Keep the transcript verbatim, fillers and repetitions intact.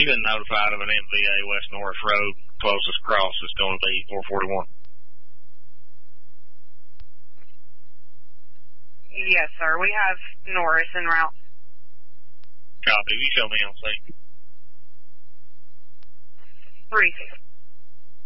You've been notified of an M V A West Norris Road. Closest cross is going to be four forty-one. Yes, sir. We have Norris en route. Copy. You show me on scene. three six.